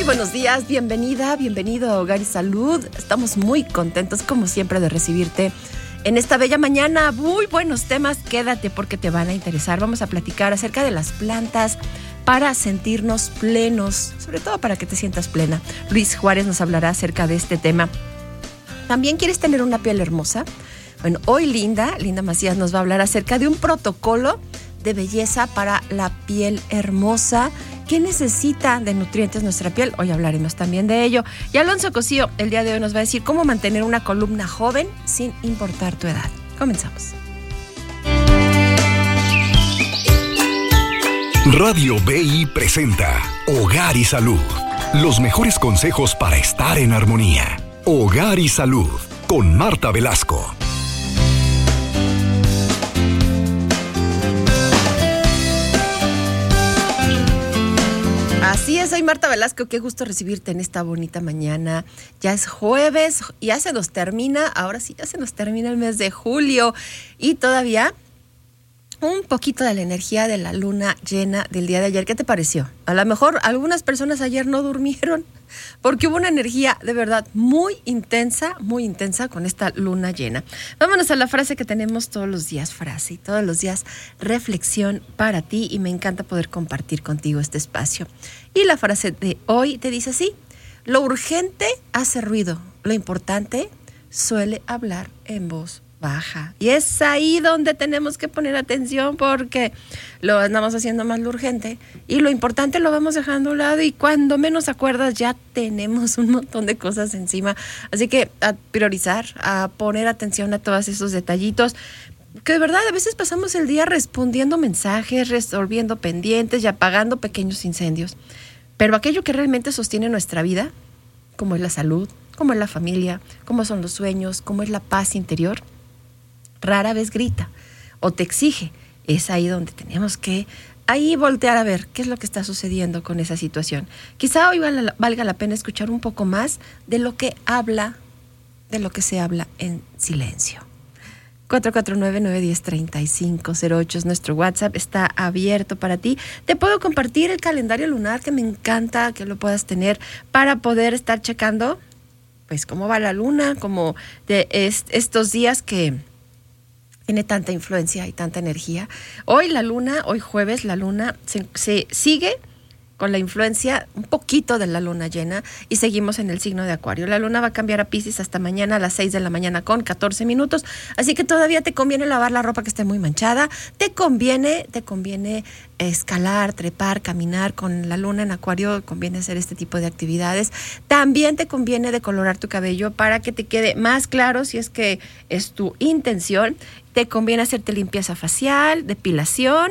buenos días, bienvenido a Hogar y Salud. Estamos muy contentos, como siempre, de recibirte en esta bella mañana. Muy buenos temas, quédate porque te van a interesar. Vamos a platicar acerca de las plantas para sentirnos plenos, sobre todo para que te sientas plena. Luis Juárez nos hablará acerca de este tema. ¿También quieres tener una piel hermosa? Bueno, hoy Linda Macías nos va a hablar acerca de un protocolo de belleza para la piel hermosa. ¿Qué necesita de nutrientes nuestra piel? Hoy hablaremos también de ello. Y Alonso Cosío el día de hoy nos va a decir cómo mantener una columna joven sin importar tu edad. Comenzamos. Radio BI presenta Hogar y Salud. Los mejores consejos para estar en armonía. Hogar y Salud con Marta Velasco. Así es, soy Marta Velasco, qué gusto recibirte en esta bonita mañana. Ya es jueves, ya se nos termina, ahora sí, ya se nos termina el mes de julio y todavía un poquito de la energía de la luna llena del día de ayer. ¿Qué te pareció? A lo mejor algunas personas ayer no durmieron porque hubo una energía de verdad muy intensa con esta luna llena. Vámonos a la frase que tenemos todos los días, frase, y todos los días reflexión para ti, y me encanta poder compartir contigo este espacio. Y la frase de hoy te dice así: lo urgente hace ruido, lo importante suele hablar en voz baja. Y es ahí donde tenemos que poner atención, porque lo andamos haciendo más lo urgente y lo importante lo vamos dejando a un lado, y cuando menos acuerdas ya tenemos un montón de cosas encima. Así que a priorizar, a poner atención a todos esos detallitos, que de verdad a veces pasamos el día respondiendo mensajes, resolviendo pendientes y apagando pequeños incendios. Pero aquello que realmente sostiene nuestra vida, como es la salud, como es la familia, como son los sueños, como es la paz interior, rara vez grita o te exige. Es ahí donde tenemos que voltear a ver qué es lo que está sucediendo con esa situación. Quizá hoy valga la pena escuchar un poco más de lo que se habla en silencio. 449-910-3508 es nuestro WhatsApp, está abierto para ti. Te puedo compartir el calendario lunar, que me encanta que lo puedas tener para poder estar checando pues cómo va la luna, como de estos días que tiene tanta influencia y tanta energía. Hoy jueves, la luna se sigue con la influencia un poquito de la luna llena y seguimos en el signo de Acuario. La luna va a cambiar a Piscis hasta mañana a las 6 de la mañana con 14 minutos, así que todavía te conviene lavar la ropa que esté muy manchada, te conviene escalar, trepar, caminar. Con la luna en Acuario conviene hacer este tipo de actividades. También te conviene decolorar tu cabello para que te quede más claro, si es que es tu intención. Te conviene hacerte limpieza facial, depilación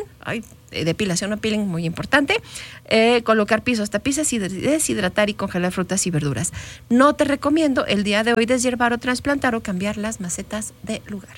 o peeling, muy importante, colocar pisos, tapices y deshidratar y congelar frutas y verduras. No te recomiendo el día de hoy deshiervar o trasplantar o cambiar las macetas de lugar.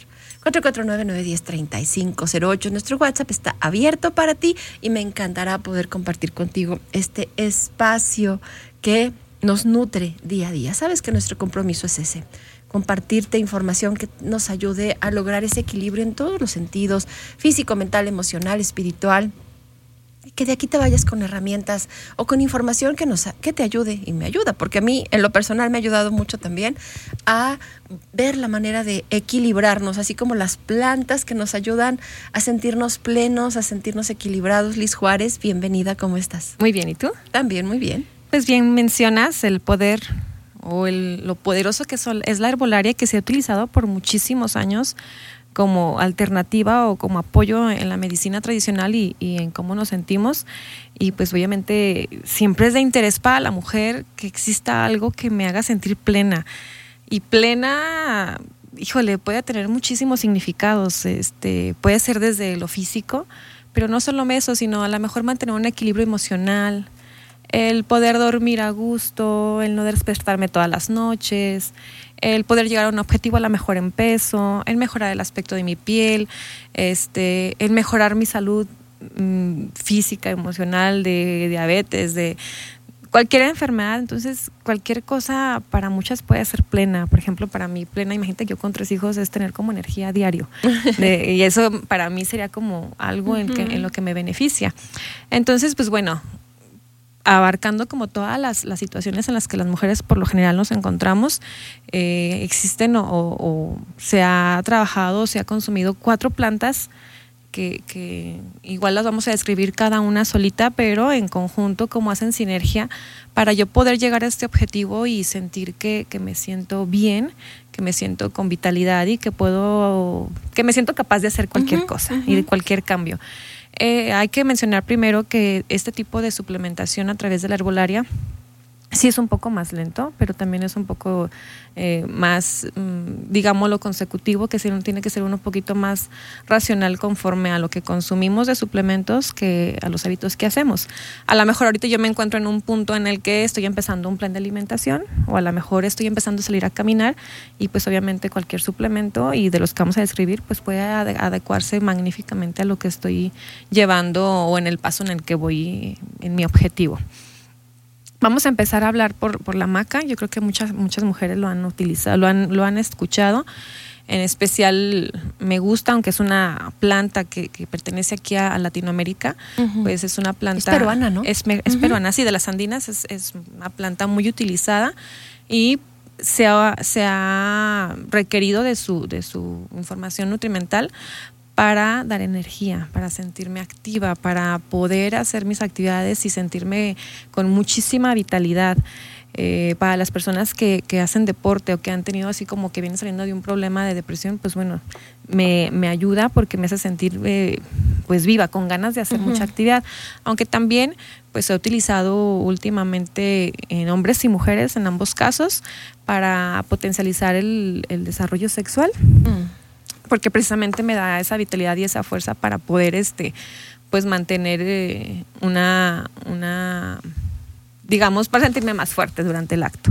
449-910-3508. Nuestro WhatsApp está abierto para ti y me encantará poder compartir contigo este espacio que nos nutre día a día. Sabes que nuestro compromiso es ese: compartirte información que nos ayude a lograr ese equilibrio en todos los sentidos, físico, mental, emocional, espiritual. Que de aquí te vayas con herramientas o con información que te ayude, y me ayuda, porque a mí en lo personal me ha ayudado mucho también a ver la manera de equilibrarnos, así como las plantas que nos ayudan a sentirnos plenos, a sentirnos equilibrados. Liz Juárez, bienvenida, ¿cómo estás? Muy bien, ¿y tú? También, muy bien. Pues bien, mencionas el poder o lo poderoso que es la herbolaria, que se ha utilizado por muchísimos años como alternativa o como apoyo en la medicina tradicional y en cómo nos sentimos. Y pues obviamente siempre es de interés para la mujer que exista algo que me haga sentir plena. Y plena, híjole, puede tener muchísimos significados. Puede ser desde lo físico, pero no solo eso, sino a lo mejor mantener un equilibrio emocional, el poder dormir a gusto, el no despertarme todas las noches, el poder llegar a un objetivo a lo mejor en peso, el mejorar el aspecto de mi piel, el mejorar mi salud física, emocional, de diabetes, de cualquier enfermedad. Entonces cualquier cosa para muchas puede ser plena. Por ejemplo, para mí plena, imagínate que yo con 3 hijos es tener como energía diario y eso para mí sería como algo en lo que me beneficia. Entonces pues bueno, abarcando como todas las situaciones en las que las mujeres por lo general nos encontramos. Existen o se ha trabajado, se ha consumido 4 plantas que igual las vamos a describir cada una solita, pero en conjunto, como hacen sinergia para yo poder llegar a este objetivo y sentir que me siento bien, que me siento con vitalidad y que me siento capaz de hacer cualquier cosa y de cualquier cambio. Hay que mencionar primero que este tipo de suplementación a través de la herbolaria sí es un poco más lento, pero también es un poco más, digámoslo, consecutivo, que tiene que ser un poquito más racional conforme a lo que consumimos de suplementos que a los hábitos que hacemos. A lo mejor ahorita yo me encuentro en un punto en el que estoy empezando un plan de alimentación, o a lo mejor estoy empezando a salir a caminar, y pues obviamente cualquier suplemento, y de los que vamos a describir, pues puede adecuarse magníficamente a lo que estoy llevando o en el paso en el que voy en mi objetivo. Vamos a empezar a hablar por la maca. Yo creo que muchas mujeres lo han utilizado, lo han escuchado. En especial me gusta, aunque es una planta que pertenece aquí a Latinoamérica, pues es una planta... Es peruana, ¿no? Es peruana, sí, de las andinas. Es una planta muy utilizada y se ha requerido de su información nutrimental para dar energía, para sentirme activa, para poder hacer mis actividades y sentirme con muchísima vitalidad. Para las personas que hacen deporte o que han tenido así como que vienen saliendo de un problema de depresión, pues bueno, me ayuda porque me hace sentir pues viva, con ganas de hacer mucha actividad. Aunque también pues se ha utilizado últimamente en hombres y mujeres, en ambos casos, para potencializar el desarrollo sexual. Porque precisamente me da esa vitalidad y esa fuerza para poder pues mantener una digamos, para sentirme más fuerte durante el acto.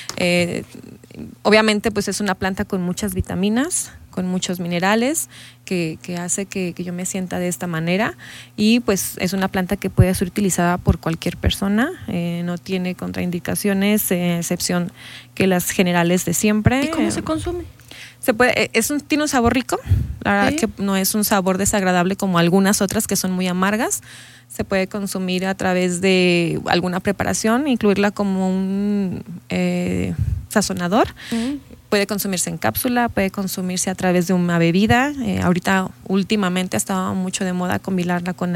Obviamente pues es una planta con muchas vitaminas, con muchos minerales, que hace que yo me sienta de esta manera, y pues es una planta que puede ser utilizada por cualquier persona, no tiene contraindicaciones, excepción que las generales de siempre. ¿Y cómo se consume? Tiene un sabor rico, la verdad que no es un sabor desagradable como algunas otras que son muy amargas. Se puede consumir a través de alguna preparación, incluirla como un sazonador. Puede consumirse en cápsula, puede consumirse a través de una bebida. Ahorita últimamente ha estado mucho de moda combinarla con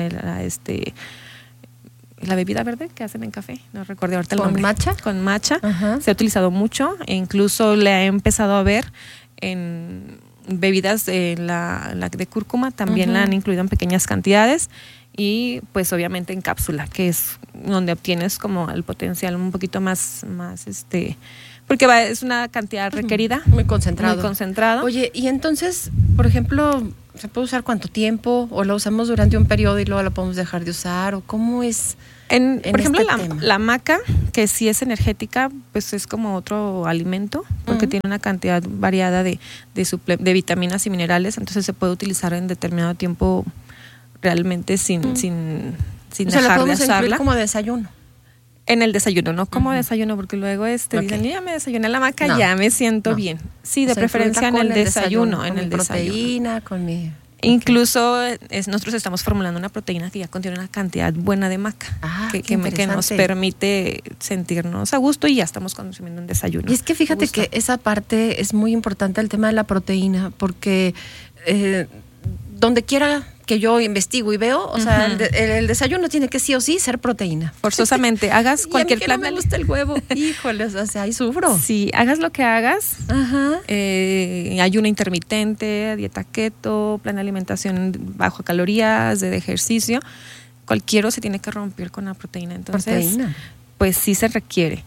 la bebida verde que hacen en café, no recuerdo ahorita el nombre. Con matcha. Se ha utilizado mucho e incluso le he empezado a ver en bebidas de la de cúrcuma, también la han incluido en pequeñas cantidades, y pues obviamente en cápsula, que es donde obtienes como el potencial un poquito más porque es una cantidad requerida. Muy concentrado. Muy concentrado. Oye, y entonces, por ejemplo, ¿se puede usar cuánto tiempo? ¿O la usamos durante un periodo y luego la podemos dejar de usar? ¿O cómo es? Por ejemplo, la maca, que sí es energética, pues es como otro alimento, porque tiene una cantidad variada de vitaminas y minerales, entonces se puede utilizar en determinado tiempo realmente sin dejar de usarla. Como desayuno. En el desayuno, no como desayuno, porque luego dicen, ya me desayuné la maca, ya me siento bien. Sí, de preferencia en el desayuno. En el proteína, con mi... Incluso nosotros estamos formulando una proteína que ya contiene una cantidad buena de maca, que nos permite sentirnos a gusto, y ya estamos consumiendo un desayuno. Y es que fíjate que esa parte es muy importante, el tema de la proteína, porque donde quiera que yo investigo y veo, o sea, el desayuno tiene que sí o sí ser proteína. Forzosamente, hagas cualquier plan. No me gusta el huevo, híjoles, o sea, ahí sufro. Sí, hagas lo que hagas, ayuno intermitente, dieta keto, plan de alimentación bajo calorías, de ejercicio, cualquiera se tiene que romper con la proteína. Entonces, pues sí se requiere.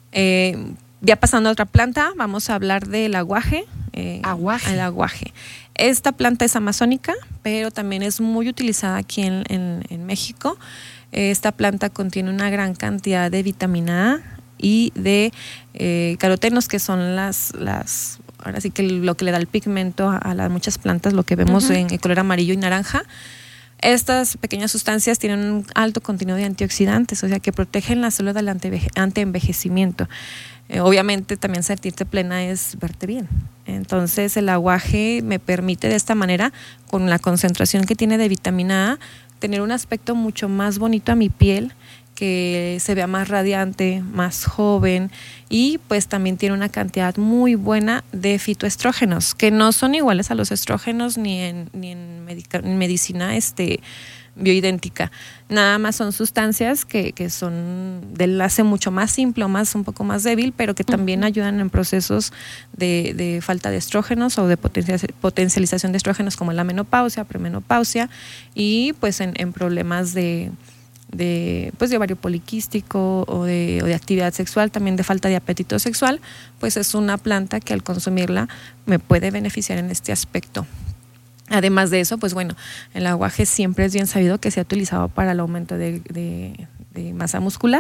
Ya pasando a otra planta, vamos a hablar del aguaje. El aguaje. Esta planta es amazónica, pero también es muy utilizada aquí en México. Esta planta contiene una gran cantidad de vitamina A y de carotenos, que son ahora sí que lo que le da el pigmento a muchas plantas, lo que vemos en el color amarillo y naranja. Estas pequeñas sustancias tienen un alto contenido de antioxidantes, o sea que protegen la célula del antienvejecimiento. Obviamente también sentirte plena es verte bien. Entonces el aguaje me permite de esta manera, con la concentración que tiene de vitamina A, tener un aspecto mucho más bonito a mi piel, que se vea más radiante, más joven, y pues también tiene una cantidad muy buena de fitoestrógenos, que no son iguales a los estrógenos ni en medicina bioidéntica. Nada más son sustancias que son de enlace mucho más simple o un poco más débil, pero que también ayudan en procesos de falta de estrógenos o de potencialización de estrógenos, como la menopausia, premenopausia, y pues en problemas de ovario poliquístico o de actividad sexual, también de falta de apetito sexual. Pues es una planta que al consumirla me puede beneficiar en este aspecto. Además de eso, pues bueno, el aguaje siempre es bien sabido que se ha utilizado para el aumento de masa muscular,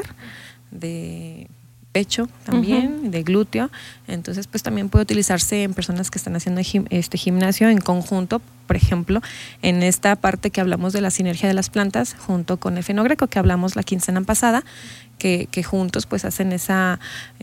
de pecho también, de glúteo. Entonces, pues también puede utilizarse en personas que están haciendo gimnasio en conjunto, por ejemplo, en esta parte que hablamos de la sinergia de las plantas, junto con el fenogreco que hablamos la quincena pasada, que juntos pues hacen esa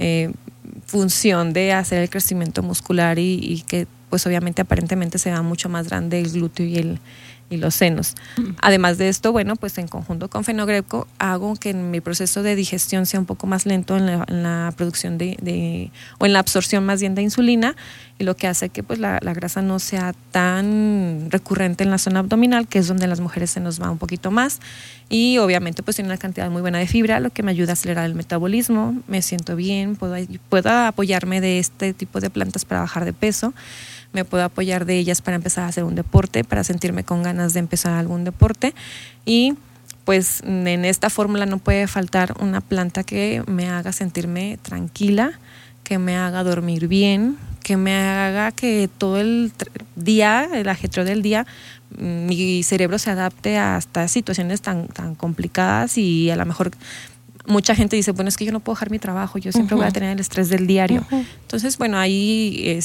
función de hacer el crecimiento muscular y que pues obviamente aparentemente se va mucho más grande el glúteo y los senos. Además de esto, bueno, pues en conjunto con fenogreco hago que mi proceso de digestión sea un poco más lento en la producción o en la absorción más bien de insulina, y lo que hace que pues la grasa no sea tan recurrente en la zona abdominal, que es donde las mujeres se nos va un poquito más, y obviamente pues tiene una cantidad muy buena de fibra, lo que me ayuda a acelerar el metabolismo, me siento bien, puedo apoyarme de este tipo de plantas para bajar de peso, me puedo apoyar de ellas para empezar a hacer un deporte, para sentirme con ganas de empezar algún deporte, y pues en esta fórmula no puede faltar una planta que me haga sentirme tranquila, que me haga dormir bien, que me haga que todo el día, el ajetreo del día, mi cerebro se adapte a estas situaciones tan complicadas, y a lo mejor mucha gente dice, bueno, es que yo no puedo dejar mi trabajo, yo siempre voy a tener el estrés del diario. Entonces, bueno, hay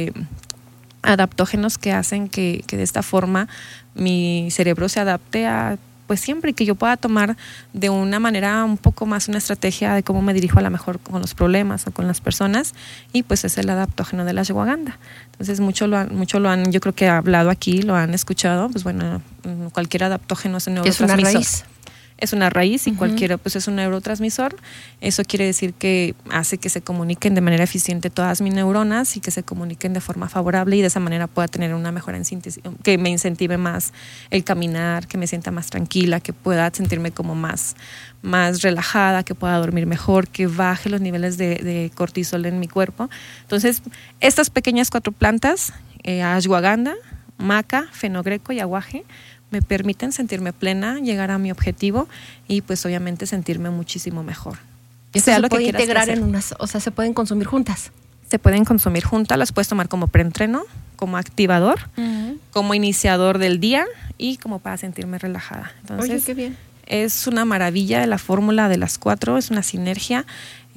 adaptógenos que hacen que de esta forma mi cerebro se adapte a pues siempre, y que yo pueda tomar de una manera un poco más una estrategia de cómo me dirijo a lo mejor con los problemas o con las personas, y pues es el adaptógeno de la ashwagandha. Entonces mucho lo han, yo creo que hablado aquí, lo han escuchado, pues bueno, cualquier adaptógeno es un neurotransmisor. ¿Es una raíz? Es una raíz, y cualquiera pues es un neurotransmisor. Eso quiere decir que hace que se comuniquen de manera eficiente todas mis neuronas y que se comuniquen de forma favorable, y de esa manera pueda tener una mejora en síntesis, que me incentive más el caminar, que me sienta más tranquila, que pueda sentirme como más relajada, que pueda dormir mejor, que baje los niveles de cortisol en mi cuerpo. Entonces, estas pequeñas 4 plantas, ashwagandha, maca, fenogreco y aguaje, me permiten sentirme plena, llegar a mi objetivo y pues obviamente sentirme muchísimo mejor. Sea lo que quieras integrar en unas, o sea, se pueden consumir juntas. Se pueden consumir juntas, las puedes tomar como preentreno, como activador, como iniciador del día y como para sentirme relajada. Entonces, oye, qué bien. Es una maravilla la fórmula de las 4, es una sinergia.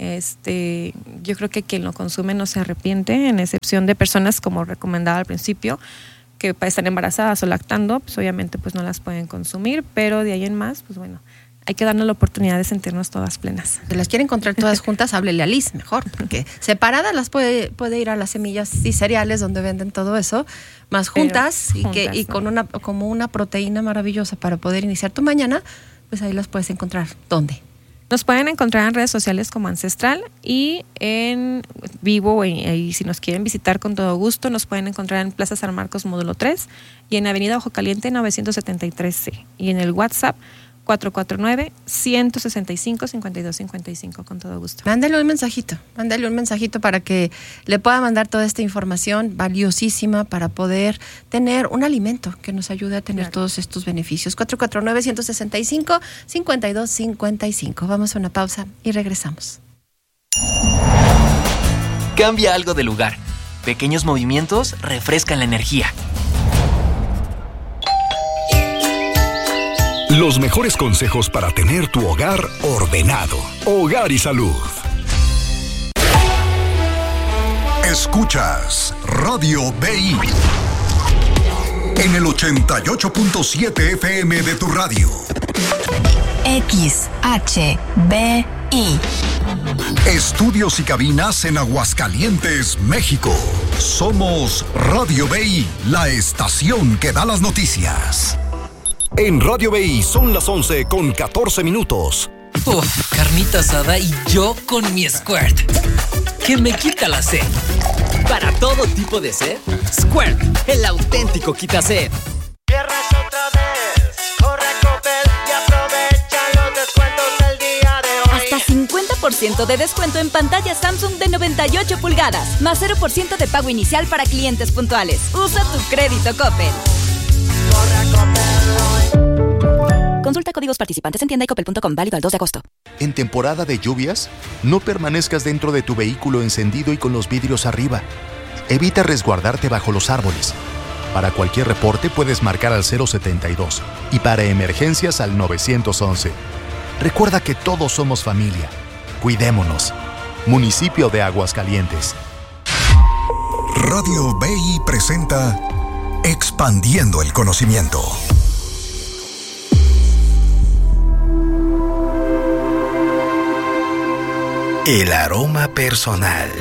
Yo creo que quien lo consume no se arrepiente, en excepción de personas, como recomendaba al principio, que están embarazadas o lactando, pues obviamente pues no las pueden consumir, pero de ahí en más, pues bueno, hay que darnos la oportunidad de sentirnos todas plenas. Si las quiere encontrar todas juntas, háblele a Liz mejor, porque separadas las puede ir a las semillas y cereales donde venden todo eso, más juntas, y con una proteína maravillosa para poder iniciar tu mañana, pues ahí las puedes encontrar. ¿Dónde? Nos pueden encontrar en redes sociales como Ancestral, y en vivo, y si nos quieren visitar con todo gusto, nos pueden encontrar en Plaza San Marcos Módulo 3 y en Avenida Ojo Caliente 973C, y en el WhatsApp 449-165-5255, con todo gusto. Mándale un mensajito para que le pueda mandar toda esta información valiosísima para poder tener un alimento que nos ayude a tener todos estos beneficios. 449-165-5255. Vamos a una pausa y regresamos. Cambia algo de lugar. Pequeños movimientos refrescan la energía. Los mejores consejos para tener tu hogar ordenado. Hogar y Salud. Escuchas Radio BI en el 88.7 FM de tu radio. XHBI. Estudios y cabinas en Aguascalientes, México. Somos Radio BI, la estación que da las noticias. En Radio BI son las 11:14. Uf, carnita asada y yo con mi Squirt, que me quita la sed. Para todo tipo de sed, Squirt, el auténtico quita-sed. Viernes otra vez, corre a Coppel y aprovecha los descuentos del día de hoy. Hasta 50% de descuento en pantalla Samsung de 98 pulgadas, más 0% de pago inicial para clientes puntuales. Usa tu crédito Coppel. Corre a Coppel hoy. Consulta códigos participantes en tienda y coppel.com, válido al 2 de agosto. En temporada de lluvias, no permanezcas dentro de tu vehículo encendido y con los vidrios arriba. Evita resguardarte bajo los árboles. Para cualquier reporte puedes marcar al 072 y para emergencias al 911. Recuerda que todos somos familia. Cuidémonos. Municipio de Aguascalientes. Radio BI presenta Expandiendo el Conocimiento. El aroma personal.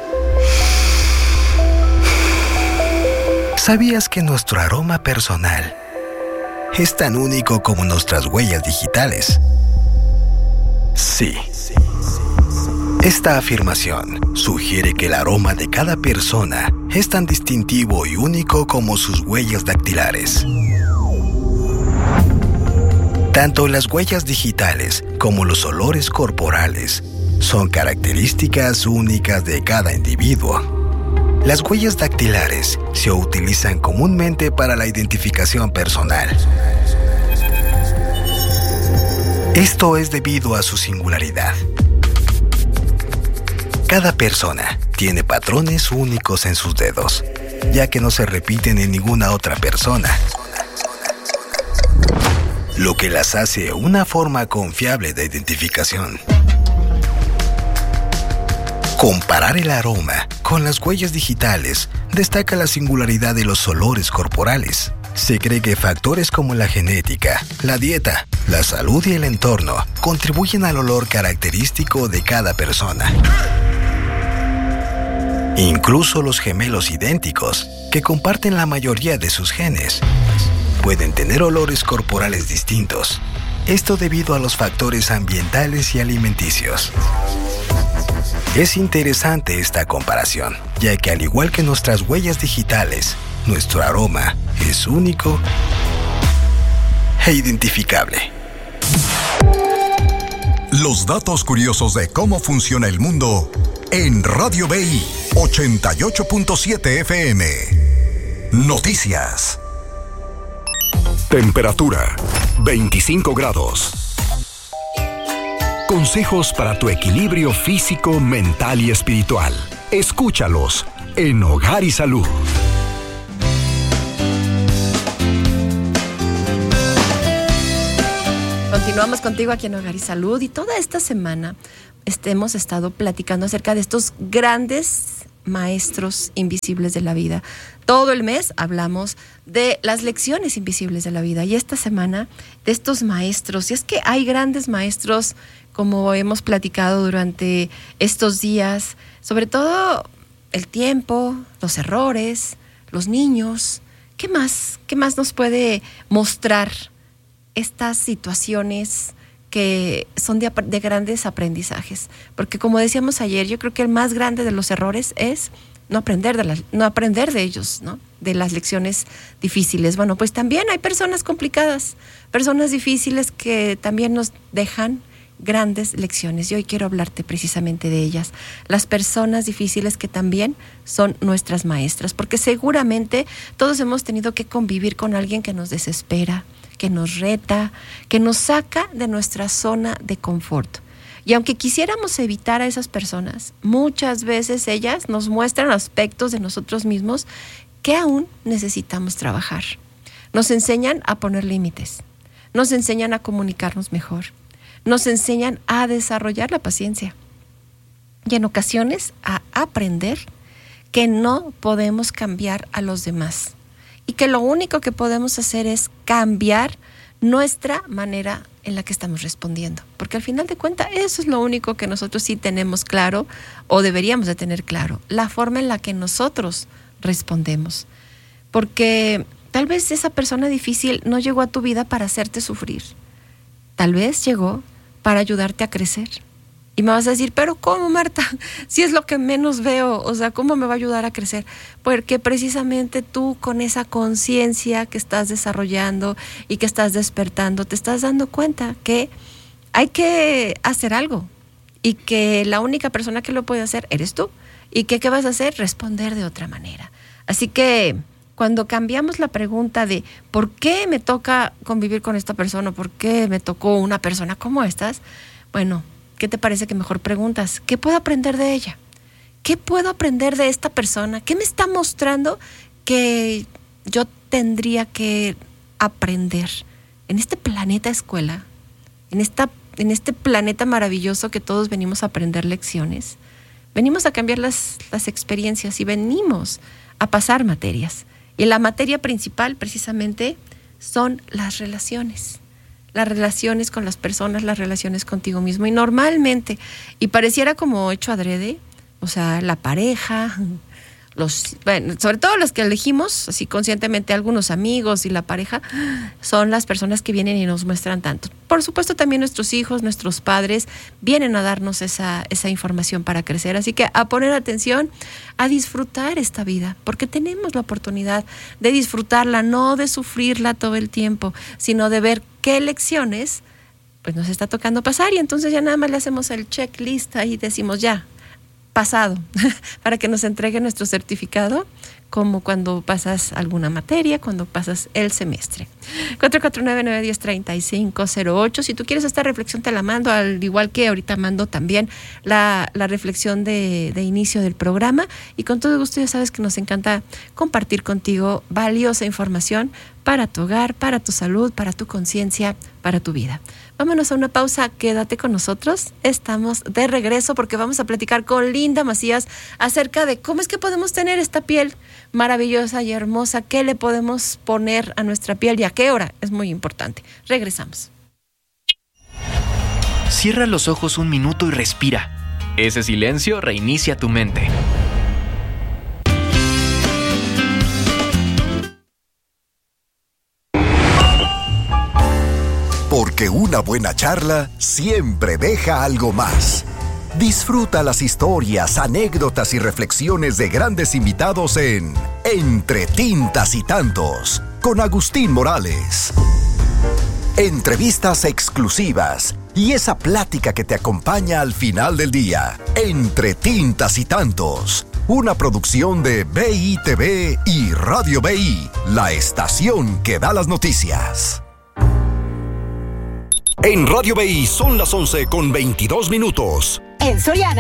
¿Sabías que nuestro aroma personal es tan único como nuestras huellas digitales? Sí. Esta afirmación sugiere que el aroma de cada persona es tan distintivo y único como sus huellas dactilares. Tanto las huellas digitales como los olores corporales son características únicas de cada individuo. Las huellas dactilares se utilizan comúnmente para la identificación personal. Esto es debido a su singularidad. Cada persona tiene patrones únicos en sus dedos, ya que no se repiten en ninguna otra persona, lo que las hace una forma confiable de identificación. Comparar el aroma con las huellas digitales destaca la singularidad de los olores corporales. Se cree que factores como la genética, la dieta, la salud y el entorno contribuyen al olor característico de cada persona. Incluso los gemelos idénticos, que comparten la mayoría de sus genes, pueden tener olores corporales distintos. Esto debido a los factores ambientales y alimenticios. Es interesante esta comparación, ya que al igual que nuestras huellas digitales, nuestro aroma es único e identificable. Los datos curiosos de cómo funciona el mundo en Radio BI 88.7 FM. Noticias. Temperatura 25 grados. Consejos para tu equilibrio físico, mental y espiritual. Escúchalos en Hogar y Salud. Continuamos contigo aquí en Hogar y Salud y toda esta semana hemos estado platicando acerca de estos grandes maestros invisibles de la vida. Todo el mes hablamos de las lecciones invisibles de la vida y esta semana de estos maestros. Y es que hay grandes maestros, como hemos platicado durante estos días, sobre todo el tiempo, los errores, los niños. ¿Qué más nos puede mostrar estas situaciones que son de grandes aprendizajes? Porque como decíamos ayer, yo creo que el más grande de los errores es no aprender de ellos, ¿no? De las lecciones difíciles. Bueno, pues también hay personas complicadas, personas difíciles que también nos dejan grandes lecciones y hoy quiero hablarte precisamente de ellas, las personas difíciles que también son nuestras maestras, porque seguramente todos hemos tenido que convivir con alguien que nos desespera, que nos reta, que nos saca de nuestra zona de confort. Y aunque quisiéramos evitar a esas personas, muchas veces ellas nos muestran aspectos de nosotros mismos que aún necesitamos trabajar. Nos enseñan a poner límites, nos enseñan a comunicarnos mejor, nos enseñan a desarrollar la paciencia y en ocasiones a aprender que no podemos cambiar a los demás y que lo único que podemos hacer es cambiar nuestra manera en la que estamos respondiendo, porque al final de cuentas eso es lo único que nosotros sí tenemos claro o deberíamos de tener claro, la forma en la que nosotros respondemos, porque tal vez esa persona difícil no llegó a tu vida para hacerte sufrir, tal vez llegó para ayudarte a crecer. Y me vas a decir, pero ¿cómo, Marta? Si es lo que menos veo, o sea, ¿cómo me va a ayudar a crecer? Porque precisamente tú, con esa conciencia que estás desarrollando y que estás despertando, te estás dando cuenta que hay que hacer algo y que la única persona que lo puede hacer eres tú. ¿Y qué vas a hacer? Responder de otra manera. Así que cuando cambiamos la pregunta de ¿por qué me toca convivir con esta persona? ¿Por qué me tocó una persona como estas? Bueno, ¿qué te parece que mejor preguntas? ¿Qué puedo aprender de ella? ¿Qué puedo aprender de esta persona? ¿Qué me está mostrando que yo tendría que aprender en este planeta escuela? En este planeta maravilloso que todos venimos a aprender lecciones. Venimos a cambiar las experiencias y venimos a pasar materias. Y la materia principal, precisamente, son las relaciones. Las relaciones con las personas, las relaciones contigo mismo. Y normalmente, y pareciera como hecho adrede, o sea, la pareja, sobre todo los que elegimos, así conscientemente, algunos amigos y la pareja, son las personas que vienen y nos muestran tanto. Por supuesto, también nuestros hijos, nuestros padres, vienen a darnos esa información para crecer. Así que a poner atención, a disfrutar esta vida, porque tenemos la oportunidad de disfrutarla, no de sufrirla todo el tiempo, sino de ver qué lecciones pues nos está tocando pasar, y entonces ya nada más le hacemos el checklist y decimos ya, pasado, para que nos entregue nuestro certificado, como cuando pasas alguna materia, cuando pasas el semestre. 449-910-3508. Si tú quieres esta reflexión te la mando, al igual que ahorita mando también la reflexión de inicio del programa, y con todo gusto ya sabes que nos encanta compartir contigo valiosa información para tu hogar, para tu salud, para tu conciencia, para tu vida. Vámonos a una pausa, quédate con nosotros. Estamos de regreso porque vamos a platicar con Linda Macías acerca de cómo es que podemos tener esta piel maravillosa y hermosa, qué le podemos poner a nuestra piel y a qué hora. Es muy importante. Regresamos. Cierra los ojos un minuto y respira. Ese silencio reinicia tu mente. Porque una buena charla siempre deja algo más. Disfruta las historias, anécdotas y reflexiones de grandes invitados en Entre Tintas y Tantos, con Agustín Morales. Entrevistas exclusivas y esa plática que te acompaña al final del día. Entre Tintas y Tantos, una producción de BITV y Radio BI, la estación que da las noticias. En Radio BI son las 11:22. En Soriana